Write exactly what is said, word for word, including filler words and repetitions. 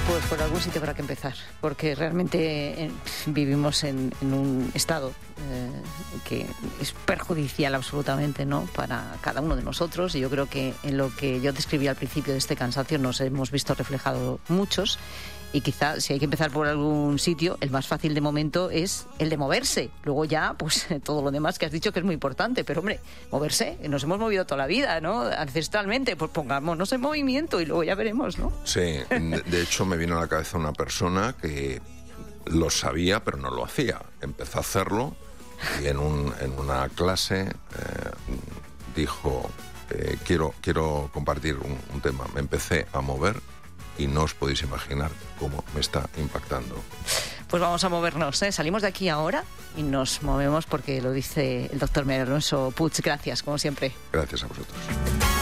Pues por algún sitio habrá que empezar, porque realmente eh, vivimos en, en un estado eh, que es perjudicial absolutamente, ¿no?, para cada uno de nosotros, y yo creo que en lo que yo describí al principio de este cansancio nos hemos visto reflejados muchos. Y quizá, si hay que empezar por algún sitio, el más fácil de momento es el de moverse. Luego ya, pues todo lo demás que has dicho que es muy importante. Pero, hombre, moverse, nos hemos movido toda la vida, ¿no? Ancestralmente, pues pongámonos en movimiento y luego ya veremos, ¿no? Sí, de hecho me vino a la cabeza una persona que lo sabía, pero no lo hacía. Empezó a hacerlo y en, un, en una clase eh, dijo, eh, quiero, quiero compartir un, un tema. Me empecé a mover y no os podéis imaginar cómo me está impactando. Pues vamos a movernos, ¿eh? Salimos de aquí ahora y nos movemos porque lo dice el doctor María Alonso Puig. Gracias, como siempre. Gracias a vosotros.